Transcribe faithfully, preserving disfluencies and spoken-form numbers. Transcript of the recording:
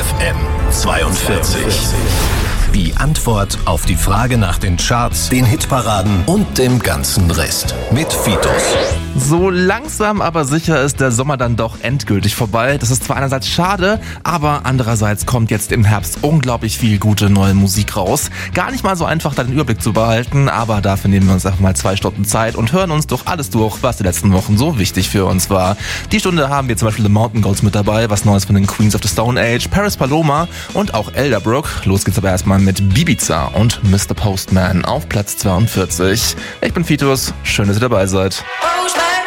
F M zweiundvierzig. Die Antwort auf die Frage nach den Charts, den Hitparaden und dem ganzen Rest. Mit Fitus. So langsam aber sicher ist der Sommer dann doch endgültig vorbei. Das ist zwar einerseits schade, aber andererseits kommt jetzt im Herbst unglaublich viel gute neue Musik raus. Gar nicht mal so einfach, da den Überblick zu behalten, aber dafür nehmen wir uns einfach mal zwei Stunden Zeit und hören uns durch alles durch, was die letzten Wochen so wichtig für uns war. Die Stunde haben wir zum Beispiel The Mountain Goats mit dabei, was Neues von den Queens of the Stone Age, Paris Paloma und auch Elderbrook. Los geht's aber erstmal mit Bibiza und Mister Postman auf Platz zweiundvierzig. Ich bin Fitus, schön, dass ihr dabei seid.